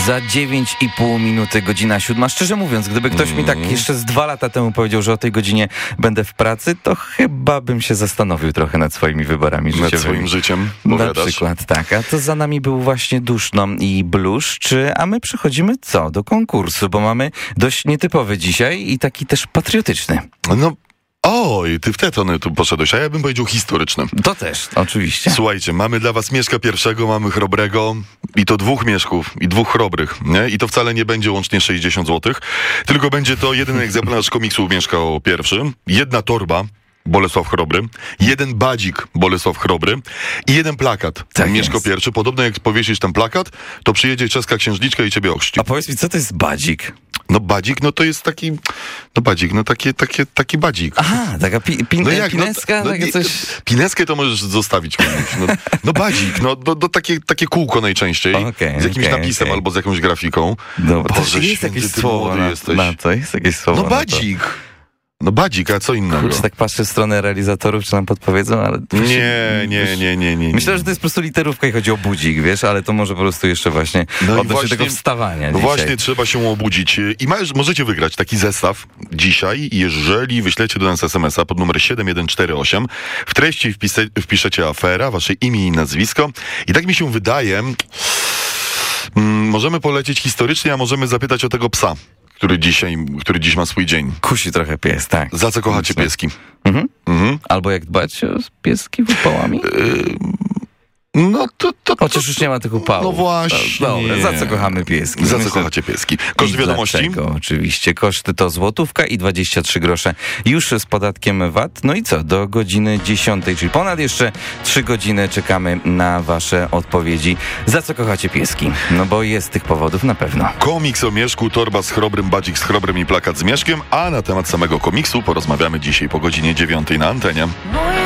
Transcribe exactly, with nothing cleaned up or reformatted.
Za dziewięć i pół minuty, godzina siódma. Szczerze mówiąc, gdyby ktoś mm. mi tak jeszcze z dwa lata temu powiedział, że o tej godzinie będę w pracy, to chyba bym się zastanowił trochę nad swoimi wyborami życiowymi. Nad swoim życiem, powiadasz? Na przykład, tak. A to za nami był właśnie Duszno i Bluszcz, a my przechodzimy co? Do konkursu, bo mamy dość nietypowy dzisiaj i taki też patriotyczny. No... Oj, ty w te tony tu poszedłeś, a ja bym powiedział historyczny. To też, oczywiście. Słuchajcie, mamy dla was Mieszka pierwszego, mamy Chrobrego i to dwóch Mieszków i dwóch Chrobrych, nie? I to wcale nie będzie łącznie sześćdziesiąt złotych, tylko będzie to jeden egzemplarz komiksu Mieszka pierwszy, jedna torba Bolesław Chrobry, jeden badzik Bolesław Chrobry i jeden plakat tak Mieszko jest. pierwszy. Podobno jak powiesisz ten plakat, to przyjedzie czeska księżniczka i ciebie ochrzci. A powiedz mi, co to jest badzik? No badzik, no to jest taki, no badzik, no takie, takie, taki badzik. Aha, taka pi, pin, no jak, pineska, no, no, takie nie, coś... Pineskę to możesz zostawić. No, no badzik, no do, do takie, takie kółko najczęściej, okay, z jakimś okay, napisem okay. albo z jakąś grafiką. Dobra, Boże, to jest święty, jakieś ty słowo na, jesteś. na to, jest jakieś słowo No badzik. No badzik, a co innego? Kurczę, tak patrzę w stronę realizatorów, czy nam podpowiedzą, ale... Nie, nie, nie, nie, nie. Myślę, że to jest po prostu literówka i chodzi o budzik, wiesz, ale to może po prostu jeszcze właśnie no odnośnie właśnie, tego wstawania no dzisiaj. Właśnie, trzeba się obudzić. I ma, możecie wygrać taki zestaw dzisiaj, jeżeli wyślecie do nas es em es a pod numer siedem jeden cztery osiem. W treści wpise, wpiszecie afera, wasze imię i nazwisko. I tak mi się wydaje, mm, możemy polecieć historycznie, a możemy zapytać o tego psa, który dzisiaj, który dziś ma swój dzień. Kusi trochę pies, tak. Za co kochacie pieski? Mhm. Mhm. Albo jak dbać o pieski upałami? Yy, no to, to, to... Chociaż już nie ma tych upałów. No właśnie. Dobra, za co kochamy pieski? Za Myślę, co kochacie pieski? Koszt i wiadomości? Dlaczego? Oczywiście. Koszty to złotówka i dwadzieścia trzy grosze już z podatkiem V A T. No i co? Do godziny dziesiątej, czyli ponad jeszcze trzy godziny czekamy na wasze odpowiedzi. Za co kochacie pieski? No bo jest tych powodów na pewno. Komiks o Mieszku, torba z Chrobrym, badzik z Chrobrym i plakat z Mieszkiem, a na temat samego komiksu porozmawiamy dzisiaj po godzinie dziewiątej na antenie.